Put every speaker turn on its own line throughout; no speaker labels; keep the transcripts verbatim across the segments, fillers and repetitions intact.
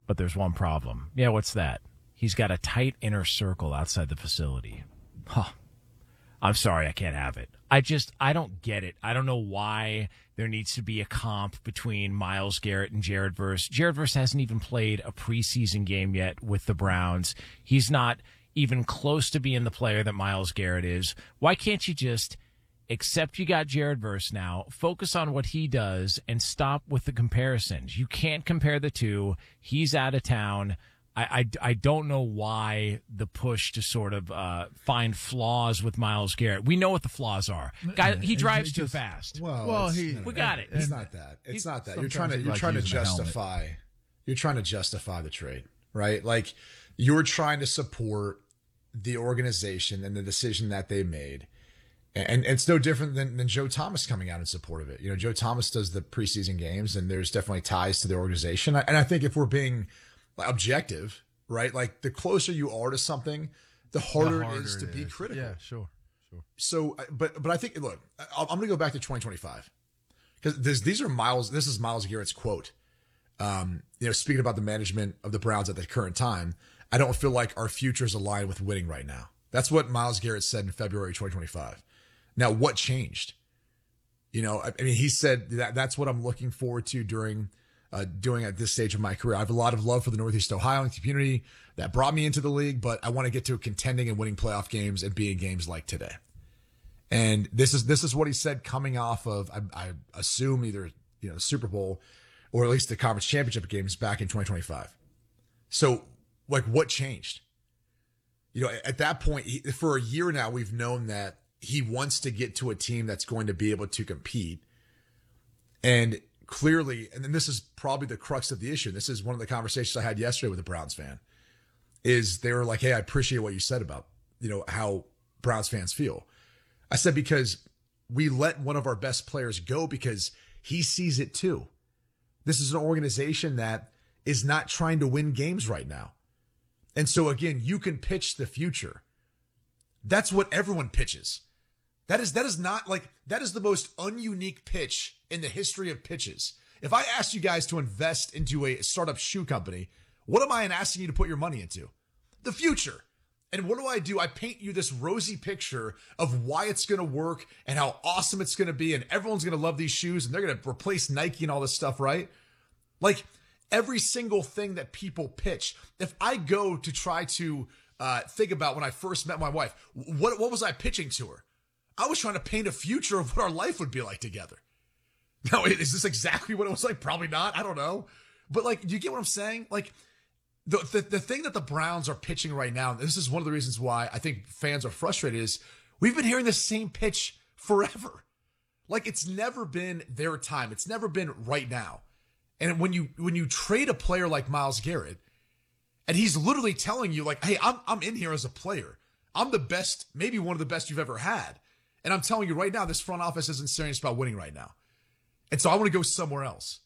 but there's one problem. Yeah, what's that? He's got a tight inner circle outside the facility. Huh. I'm sorry, I can't have it. I just, I don't get it. I don't know why there needs to be a comp between Myles Garrett and Jared Verse. Jared Verse hasn't even played a preseason game yet with the Browns. He's not even close to being the player that Myles Garrett is. Why can't you just accept you got Jared Verse now, focus on what he does, and stop with the comparisons? You can't compare the two. He's out of town. I, I, I don't know why the push to sort of uh, find flaws with Myles Garrett. We know what the flaws are. Guy, he drives too fast.
Well,
well he,
no,
we
no,
got it.
It's not that. It's not that. You're trying
sometimes
to
he
you're
likes
trying to
using a helmet.
justify. You're trying to justify the trade, right? Like you're trying to support the organization and the decision that they made. And, and it's no different than, than Joe Thomas coming out in support of it. You know, Joe Thomas does the preseason games, and there's definitely ties to the organization. And I think if we're being objective, right, like the closer you are to something, the harder,
The harder
it is to
it
be
is.
critical.
Yeah, sure, sure.
So, but but I think look, I'm going to go back to twenty twenty-five because these are Myles. This is Myles Garrett's quote. Um, you know, speaking about the management of the Browns at the current time, I don't feel like our future is aligned with winning right now. That's what Myles Garrett said in February twenty twenty-five. Now, what changed? You know, I, I mean, he said that that's what I'm looking forward to during uh, doing at this stage of my career. I have a lot of love for the Northeast Ohio community that brought me into the league, but I want to get to contending and winning playoff games and being games like today. And this is this is what he said coming off of, I, I assume, either you know the Super Bowl or at least the conference championship games back in twenty twenty-five. So, like, what changed? You know, at that point, he, for a year now, we've known that he wants to get to a team that's going to be able to compete. And clearly, and then this is probably the crux of the issue. This is one of the conversations I had yesterday with a Browns fan, is they were like, hey, I appreciate what you said about, you know, how Browns fans feel. I said, because we let one of our best players go because he sees it too. This is an organization that is not trying to win games right now. And so again, you can pitch the future. That's what everyone pitches. That is, that is not like, that is the most ununique pitch in the history of pitches. If I asked you guys to invest into a startup shoe company, what am I asking you to put your money into? The future. And what do I do? I paint you this rosy picture of why it's going to work and how awesome it's going to be. And everyone's going to love these shoes and they're going to replace Nike and all this stuff, right? Like every single thing that people pitch. If I go to try to uh, think about when I first met my wife, what, what was I pitching to her? I was trying to paint a future of what our life would be like together. Now, is this exactly what it was like? Probably not. I don't know. But like, do you get what I'm saying? Like the, the, the thing that the Browns are pitching right now, and this is one of the reasons why I think fans are frustrated, is we've been hearing the same pitch forever. Like it's never been their time. It's never been right now. And when you, when you trade a player like Myles Garrett, and he's literally telling you like, hey, I'm, I'm in here as a player. I'm the best, maybe one of the best you've ever had. And I'm telling you right now, this front office isn't serious about winning right now. And so I want to go somewhere else.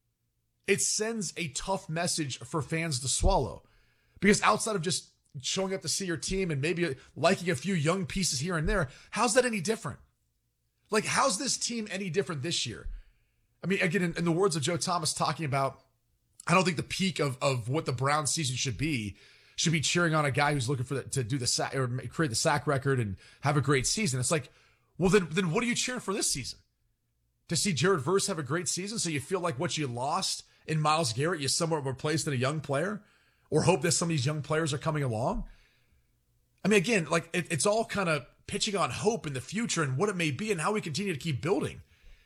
It sends a tough message for fans to swallow. Because outside of just showing up to see your team and maybe liking a few young pieces here and there, how's that any different? Like, how's this team any different this year? I mean, again, in, in the words of Joe Thomas talking about, I don't think the peak of, of what the Browns season should be should be cheering on a guy who's looking for the, to do the sack or create the sack record and have a great season. It's like, well, then, then what are you cheering for this season? To see Jared Verse have a great season so you feel like what you lost in Myles Garrett, you somewhat replaced in a young player? Or hope that some of these young players are coming along? I mean, again, like it, it's all kind of pitching on hope in the future and what it may be and how we continue to keep building.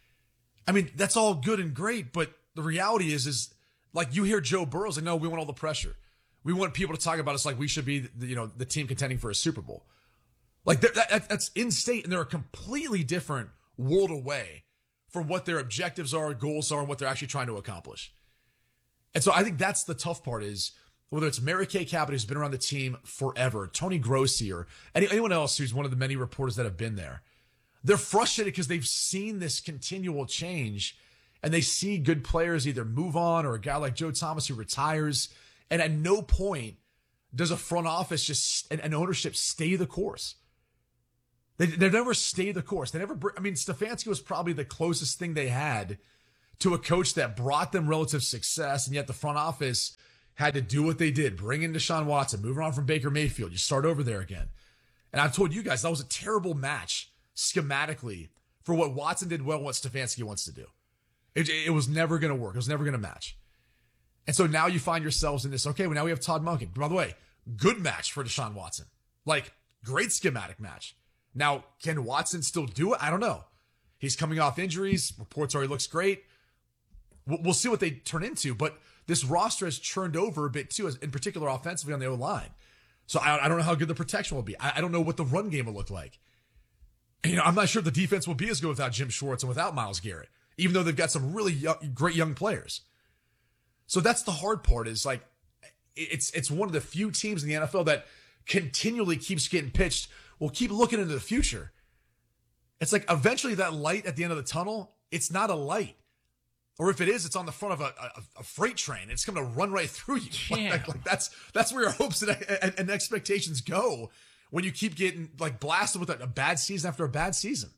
I mean, that's all good and great, but the reality is, is like you hear Joe Burrow like, no, we want all the pressure. We want people to talk about us like we should be, the, you know, the team contending for a Super Bowl. Like that, that, that's in state, and they're a completely different world away from what their objectives are, goals are, and what they're actually trying to accomplish. And so I think that's the tough part is whether it's Mary Kay Cabot, who's been around the team forever, Tony Grossi, or any, anyone else who's one of the many reporters that have been there. They're frustrated because they've seen this continual change and they see good players either move on or a guy like Joe Thomas who retires. And at no point does a front office just an, an ownership stay the course. They, they never stay the course. They never, I mean, Stefanski was probably the closest thing they had to a coach that brought them relative success. And yet the front office had to do what they did, bring in Deshaun Watson, moving on from Baker Mayfield. You start over there again. And I've told you guys that was a terrible match schematically for what Watson did well, what Stefanski wants to do. It, it was never going to work. It was never going to match. And so now you find yourselves in this, okay, well, now we have Todd Monken. By the way, good match for Deshaun Watson. Like, great schematic match. Now, can Watson still do it? I don't know. He's coming off injuries. Reports are he looks great. We'll, we'll see what they turn into. But this roster has churned over a bit too, in particular offensively on the O-line. So I, I don't know how good the protection will be. I, I don't know what the run game will look like. And, you know, I'm not sure the defense will be as good without Jim Schwartz and without Myles Garrett, even though they've got some really young, great young players. So that's the hard part is like, it's, it's one of the few teams in the N F L that continually keeps getting pitched. We'll keep looking into the future. It's like eventually that light at the end of the tunnel, it's not a light. Or if it is, it's on the front of a, a, a freight train. It's going to run right through you.
Yeah.
Like, like that's that's where your hopes and, and, and expectations go when you keep getting like blasted with a, a bad season after a bad season.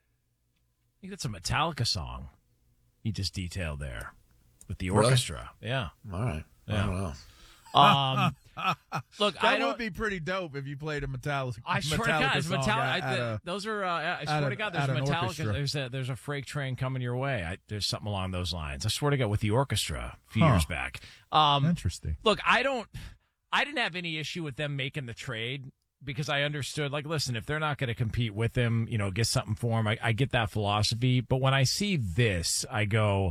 I think that's a Metallica song you just detailed there with the
Really?
orchestra. Yeah.
All right.
Yeah.
I don't know.
Um, look,
that
I don't,
would be pretty dope if you played a Metallica.
I swear
Metallica
to God,
song
Metallica.
at-
I,
at a-
those are. Uh, I swear
at
to
a-
God, there's
at an
Metallica.
orchestra.
There's a there's a freight train coming your way. I, there's something along those lines. I swear to God, with the orchestra a few
Huh.
years back. Um,
Interesting.
Look, I don't. I didn't have any issue with them making the trade because I understood. Like, listen, if they're not going to compete with him, you know, get something for him. I, I get that philosophy, but when I see this, I go,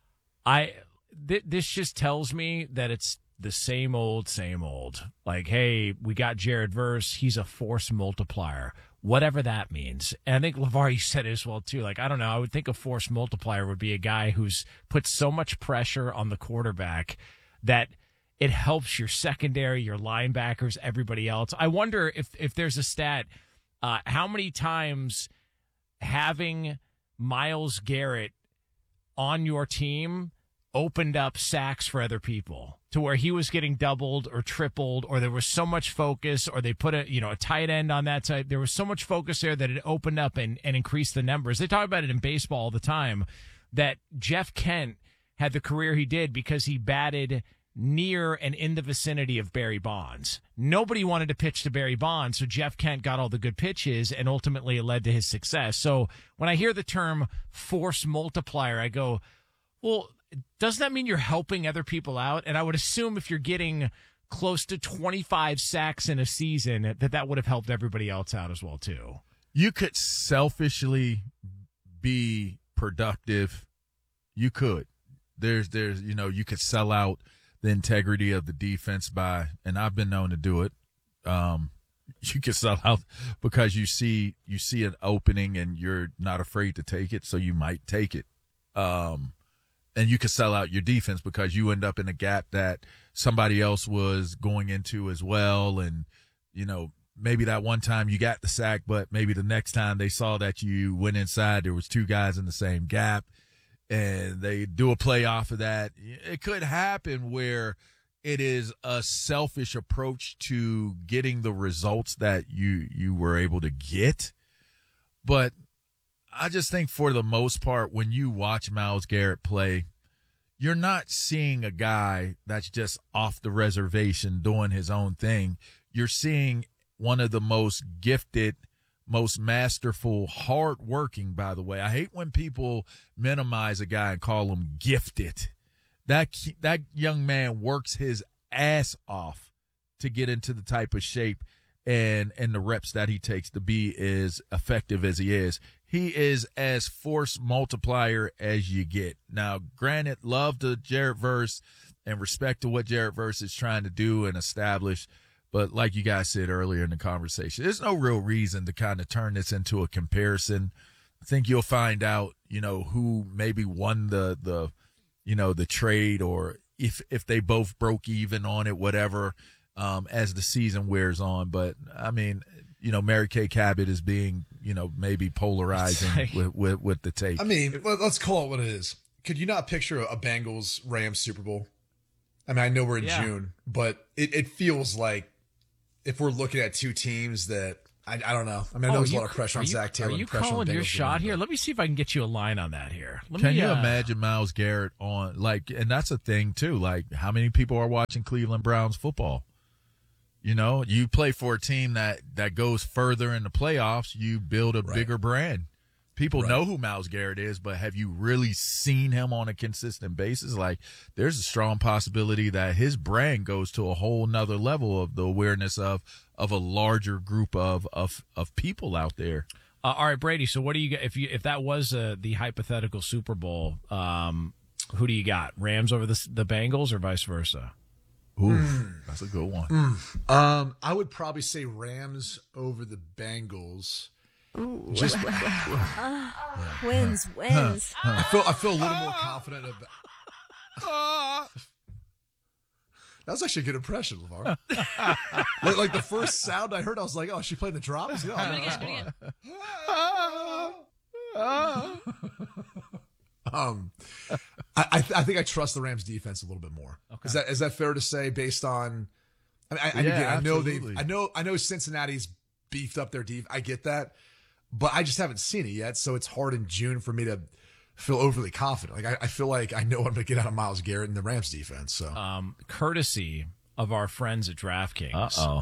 I. Th- this just tells me that it's the same old, same old. Like, hey, we got Jared Verse. He's a force multiplier, whatever that means. And I think LeVar, you said it as well, too. Like, I don't know. I would think a force multiplier would be a guy who's put so much pressure on the quarterback that it helps your secondary, your linebackers, everybody else. I wonder if, if there's a stat, uh, how many times having Myles Garrett on your team opened up sacks for other people to where he was getting doubled or tripled, or there was so much focus, or they put a, you know, a tight end on that side. There was so much focus there that it opened up and, and increased the numbers. They talk about it in baseball all the time that Jeff Kent had the career he did because he batted near and in the vicinity of Barry Bonds. Nobody wanted to pitch to Barry Bonds, so Jeff Kent got all the good pitches, and ultimately it led to his success. So when I hear the term force multiplier, I go, well, doesn't that mean you're helping other people out? And I would assume if you're getting close to twenty-five sacks in a season, that that would have helped everybody else out as well, too.
You could selfishly be productive. You could. There's, there's, you know, you could sell out the integrity of the defense by, and I've been known to do it. Um, you can sell out because you see, you see an opening and you're not afraid to take it. So you might take it. Um, And you could sell out your defense because you end up in a gap that somebody else was going into as well. And, you know, maybe that one time you got the sack, but maybe the next time they saw that you went inside, there was two guys in the same gap and they do a play off of that. It could happen where it is a selfish approach to getting the results that you, you were able to get. But I just think for the most part, when you watch Myles Garrett play, you're not seeing a guy that's just off the reservation doing his own thing. You're seeing one of the most gifted, most masterful, hardworking, by the way. I hate when people minimize a guy and call him gifted. That, that young man works his ass off to get into the type of shape and, and the reps that he takes to be as effective as he is. He is as force multiplier as you get. Now, granted, love to Jared Verse and respect to what Jared Verse is trying to do and establish. But like you guys said earlier in the conversation, there's no real reason to kind of turn this into a comparison. I think you'll find out, you know, who maybe won the, the, you know, the trade, or if, if they both broke even on it, whatever, um, as the season wears on. But I mean, you know, Mary Kay Cabot is being, you know, maybe polarizing
like,
with, with, with the take.
I mean, let- let's call it what it is. Could you not picture a Bengals Rams Super Bowl? I mean, I know we're in
Yeah.
June, but it, it feels like if we're looking at two teams that I, I don't know. I mean, I know
Oh,
there's a
you-
lot of pressure
are
on
you-
Zach Taylor.
Are you
and pressure on
calling your
Bengals
shot
to
here?
win,
Let me see if I can get you a line on that here. Let
Can
me,
you
uh,
imagine Myles Garrett on, like, and that's a thing, too. Like, how many people are watching Cleveland Browns football? You know, you play for a team that, that goes further in the playoffs, you build a
Right.
bigger brand. People
Right.
know who Myles Garrett is, but have you really seen him on a consistent basis? Like, there's a strong possibility that his brand goes to a whole nother level of the awareness of of a larger group of of, of people out there.
Uh, all right, Brady. So, what do you get if you if that was uh, the hypothetical Super Bowl? Um, who do you got? Rams over the the Bengals or vice versa?
Ooh, that's a good one.
Um, I would probably say Rams over the Bengals.
Ooh.
Just
wins, wins.
I feel I feel a little more confident about. That was actually a good impression, LeVar. like, like the first sound I heard, I was like, "Oh, she played the drop." I was like, oh, no, um, I I, th- I think I trust the Rams defense a little bit more.
Okay.
Is that is that fair to say based on? I mean, I, I,
Yeah,
again, I know they,
absolutely.
I know, I know Cincinnati's beefed up their deep. I get that, but I just haven't seen it yet, so it's hard in June for me to feel overly confident. Like I, I feel like I know what I'm going to get out of Myles Garrett and the Rams defense. So
Um, courtesy of our friends at DraftKings.
Uh oh.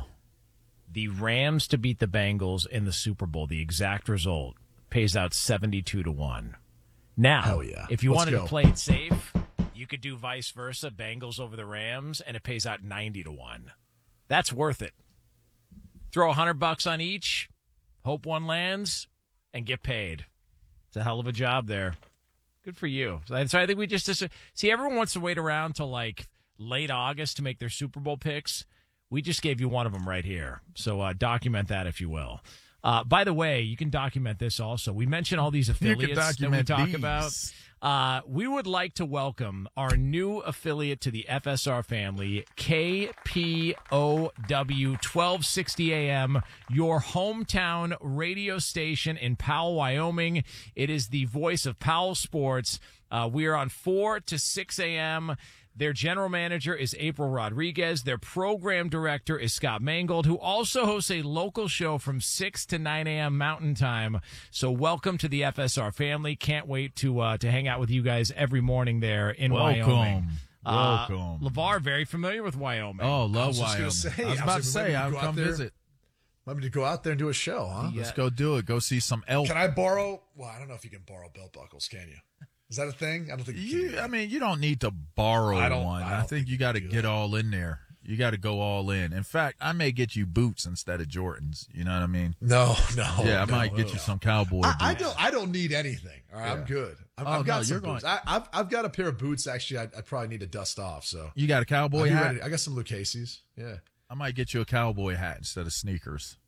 The Rams to beat the Bengals in the Super Bowl, the exact result, pays out seventy-two to one. Now,
Hell yeah.
if you
Let's
wanted
go.
to play it safe, you could do vice versa, Bengals over the Rams, and it pays out ninety to one. That's worth it. Throw a hundred bucks on each, hope one lands, and get paid. It's a hell of a job there. Good for you. So I so I think we just, just see, everyone wants to wait around till like late August to make their Super Bowl picks. We just gave you one of them right here. So uh, document that, if you will. Uh, by the way, you can document this also. We mentioned all these
You can
affiliates that we
document
talk
these.
about. Uh, we would like to welcome our new affiliate to the F S R family, K P O W twelve sixty A M, your hometown radio station in Powell, Wyoming. It is the voice of Powell Sports. Uh, we are on four to six a.m. Their general manager is April Rodriguez. Their program director is Scott Mangold, who also hosts a local show from six to nine a.m. Mountain Time. So welcome to the F S R family. Can't wait to uh, to hang out with you guys every morning there in
Welcome.
Wyoming. Uh,
Welcome.
LeVar, very familiar with Wyoming.
Oh,
I
love
was just
Wyoming.
gonna say,
I was
I
about
was
to
like,
say,
when
I'll
we go
come
out there-
visit.
let me to go out there and do a show, huh?
Yeah.
Let's go do it. Go see some elk.
Can I borrow? Well, I don't know if you can borrow belt buckles. Can you? Is that a thing? I don't think you. can do
You,
that.
I mean, you don't need to borrow
I don't-
one.
I
I,
don't
think
think
you
you
got to
can do
get
that.
all in there. You got to go all in. In fact, I may get you boots instead of Jordans. You know what I mean?
no, no.
yeah, I
no,
might get
no.
you some cowboy boots.
I, I don't. I don't need anything. All right, I'm
Yeah.
good. I've,
Oh,
I've got
no,
some
you're
boots. I, I've I've got a pair of boots. Actually, I, I probably need to dust off. So
You got a
I'll
cowboy
be
hat?
ready. I got some Lucchese's. Yeah.
I might get you a cowboy hat instead of sneakers.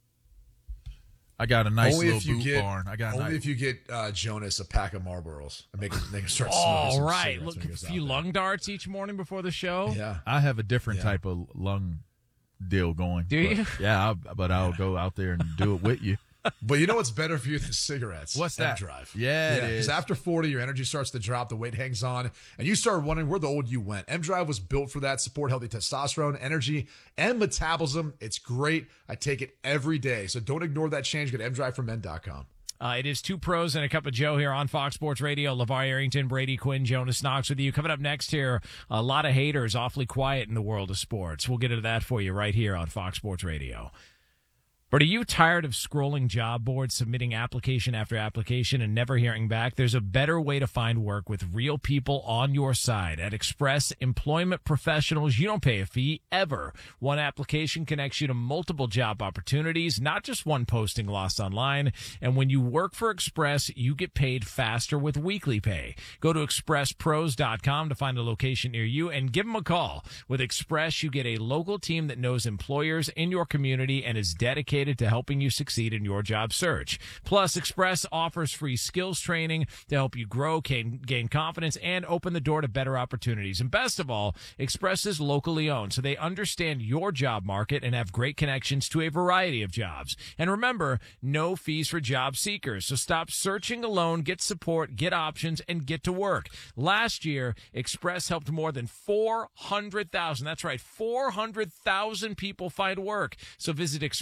I got a nice
only
little
if you
boot
get
barn. I got a
only
nice,
if you get uh, Jonas a pack of Marlboros and make him, make him start. smoking
All
some
right.
cigarettes
Look,
when he
a
goes out
few
there.
lung darts each morning before the show.
Yeah.
I have a different
Yeah.
type of lung deal going.
Do
but-
you?
Yeah, I'll, but I'll go out there and do it with you.
But you know what's better for you than cigarettes?
What's that?
M-Drive.
Yeah, it
Because
is.
after forty, your energy starts to drop, the weight hangs on, and you start wondering where the old you went. M-Drive was built for that. Support healthy testosterone, energy, and metabolism. It's great. I take it every day. So don't ignore that change. Go to m drive for men dot com.
Uh, it is two pros and a cup of Joe here on Fox Sports Radio. LeVar Arrington, Brady Quinn, Jonas Knox with you. Coming up next here, a lot of haters, awfully quiet in the world of sports. We'll get into that for you right here on Fox Sports Radio. But are you tired of scrolling job boards, submitting application after application, and never hearing back? There's a better way to find work with real people on your side. At Express Employment Professionals, you don't pay a fee ever. One application connects you to multiple job opportunities, not just one posting lost online. And when you work for Express, you get paid faster with weekly pay. Go to express pros dot com to find a location near you and give them a call. With Express, you get a local team that knows employers in your community and is dedicated to helping you succeed in your job search. Plus, Express offers free skills training to help you grow, gain, gain confidence, and open the door to better opportunities. And best of all, Express is locally owned, so they understand your job market and have great connections to a variety of jobs. And remember, no fees for job seekers. So stop searching alone, get support, get options, and get to work. Last year, Express helped more than four hundred thousand, that's right, four hundred thousand people find work. So visit express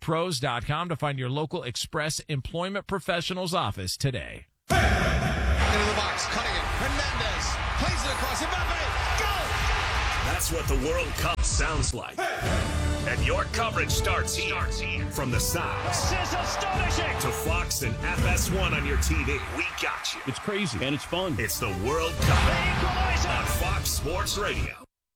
pros dot com to find your local Express Employment Professionals office today.
Into the box, cutting it. Hernandez plays it across. Mbappe, go!
That's what the World Cup sounds like. And your coverage starts here. From the sides
This is astonishing.
to Fox and F S one on your T V. We got you.
It's crazy and it's fun.
It's the World Cup
The equalizer.
on Fox Sports Radio.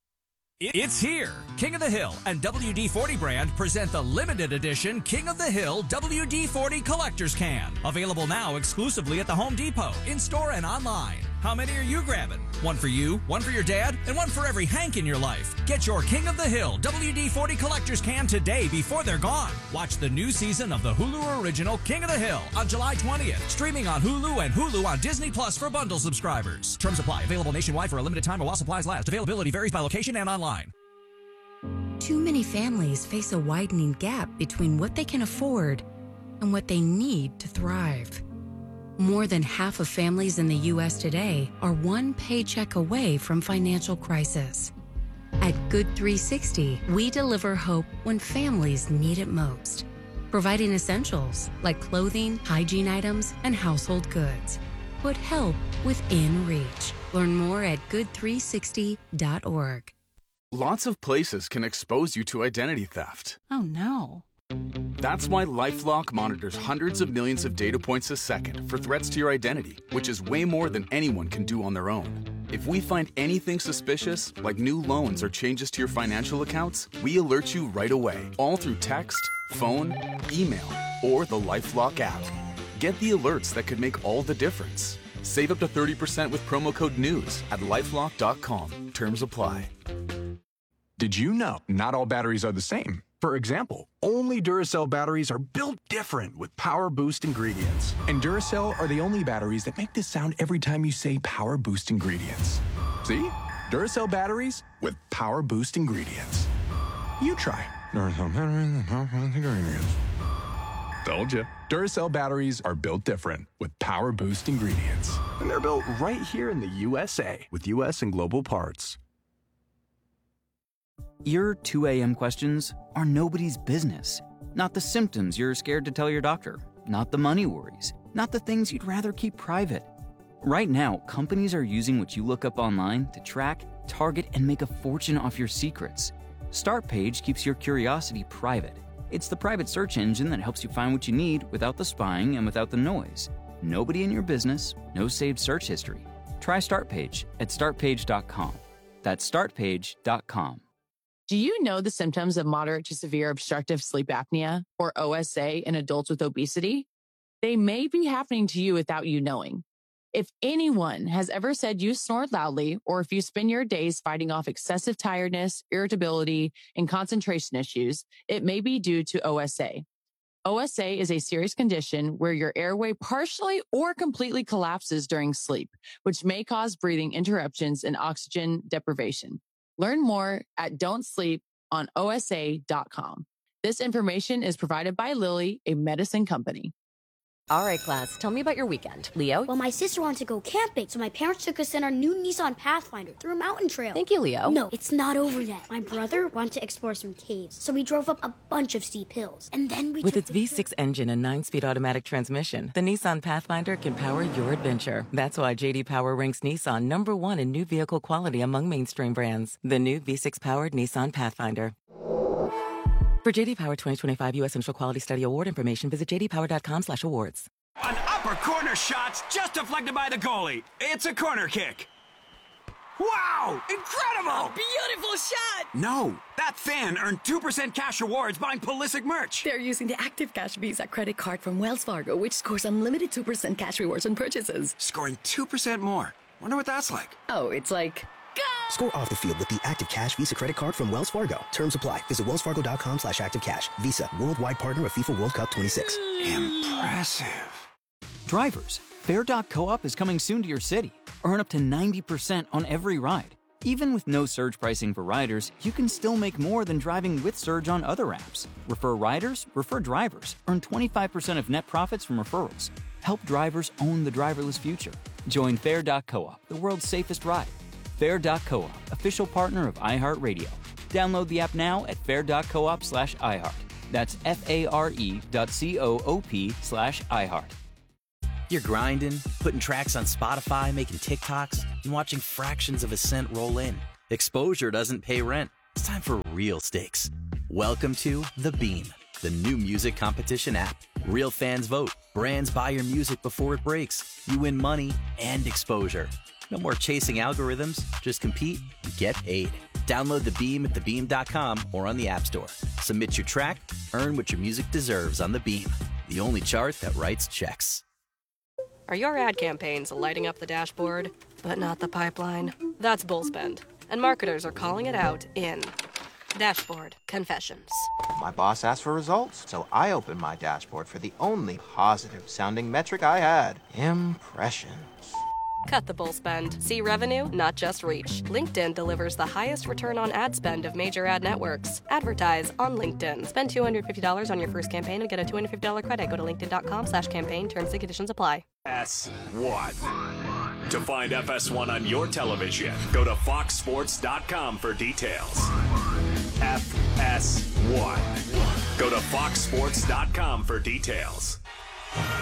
It's here. King of the Hill and W D forty brand present the limited edition King of the Hill W D forty Collector's Can. Available now exclusively at the Home Depot, in-store and online. How many are you grabbing? One for you, one for your dad, and one for every Hank in your life. Get your King of the Hill W D forty Collector's Can today before they're gone. Watch the new season of the Hulu original King of the Hill on July twentieth. Streaming on Hulu and Hulu on Disney Plus for bundle subscribers. Terms apply. Available nationwide for a limited time while supplies last. Availability varies by location and online.
Too many families face a widening gap between what they can afford and what they need to thrive. More than half of families in the U S today are one paycheck away from financial crisis. At Good three sixty, we deliver hope when families need it most, providing essentials like clothing, hygiene items, and household goods. Put help within reach. Learn more at good three sixty dot org.
Lots of places can expose you to identity theft.
Oh no.
That's why LifeLock monitors hundreds of millions of data points a second for threats to your identity, which is way more than anyone can do on their own. If we find anything suspicious, like new loans or changes to your financial accounts, we alert you right away, all through text, phone, email, or the LifeLock app. Get the alerts that could make all the difference. Save up to thirty percent with promo code NEWS at lifelock dot com. Terms apply.
Did you know not all batteries are the same? For example, only Duracell batteries are built different with Power Boost ingredients. And Duracell are the only batteries that make this sound every time you say Power Boost ingredients. See? Duracell batteries with Power Boost ingredients. You try. Duracell batteries with Power Boost ingredients. Told you. Duracell batteries are built different with Power Boost ingredients. And they're built right here in the U S A with U S and global parts.
Your two a.m. questions are nobody's business. Not the symptoms you're scared to tell your doctor. Not the money worries. Not the things you'd rather keep private. Right now, companies are using what you look up online to track, target, and make a fortune off your secrets. StartPage keeps your curiosity private. It's the private search engine that helps you find what you need without the spying and without the noise. Nobody in your business, no saved search history. Try StartPage at start page dot com. That's start page dot com.
Do you know the symptoms of moderate to severe obstructive sleep apnea, or O S A, in adults with obesity? They may be happening to you without you knowing. If anyone has ever said you snore loudly, or if you spend your days fighting off excessive tiredness, irritability, and concentration issues, it may be due to O S A. O S A is a serious condition where your airway partially or completely collapses during sleep, which may cause breathing interruptions and oxygen deprivation. Learn more at don't sleep on O S A dot com. This information is provided by Lilly, a medicine company.
All right, class, tell me about your weekend. Leo?
Well, my sister wanted to go camping, so my parents took us in our new Nissan Pathfinder through a mountain trail.
Thank you, Leo.
No, it's not over yet. My brother wanted to explore some caves, so we drove up a bunch of steep hills. And then we
With
took
its
the
V six engine and nine-speed automatic transmission, the Nissan Pathfinder can power your adventure. That's why J D Power ranks Nissan number one in new vehicle quality among mainstream brands. The new V six-powered Nissan Pathfinder. For J D Power twenty twenty-five U S Central Quality Study Award information, visit j d power dot com slash awards.
An upper corner shot's just deflected by the goalie. It's a corner kick. Wow! Incredible!
A beautiful shot!
No, that fan earned two percent cash rewards buying Pulisic merch.
They're using the Active Cash Visa credit card from Wells Fargo, which scores unlimited two percent cash rewards on purchases.
Scoring two percent more. Wonder what that's like.
Oh, it's like...
Score off the field with the Active Cash Visa credit card from Wells Fargo. Terms apply. Visit wells fargo dot com slash active cash. Visa, worldwide partner of FIFA World Cup twenty-six.
Impressive.
Drivers, Fair dot coop is coming soon to your city. Earn up to ninety percent on every ride. Even with no surge pricing for riders, you can still make more than driving with Surge on other apps. Refer riders, refer drivers. Earn twenty-five percent of net profits from referrals. Help drivers own the driverless future. Join Fair dot coop, the world's safest ride. Fair dot coop, official partner of iHeartRadio. Download the app now at fair dot coop slash iHeart. That's F-A-R-E dot C-O-O-P slash iHeart. You're grinding, putting tracks on Spotify, making TikToks, and watching fractions of a cent roll in. Exposure doesn't pay rent. It's time for real stakes. Welcome to The Beam, the new music competition app. Real fans vote. Brands buy your music before it breaks. You win money and exposure. No more chasing algorithms. Just compete and get paid. Download The Beam at the beam dot com or on the App Store. Submit your track, earn what your music deserves on The Beam, the only chart that writes checks.
Are your ad campaigns lighting up the dashboard, but not the pipeline? That's Bullspend, and marketers are calling it out in Dashboard Confessions.
My boss asked for results, so I opened my dashboard for the only positive-sounding metric I had, impressions.
Cut the bull spend. See revenue, not just reach. LinkedIn delivers the highest return on ad spend of major ad networks. Advertise on LinkedIn. Spend two hundred fifty dollars on your first campaign and get a two hundred fifty dollars credit. Go to linkedin.com slash campaign. Terms and conditions apply.
S one. To find F S one on your television, go to fox sports dot com for details. F S one. Go to fox sports dot com for details.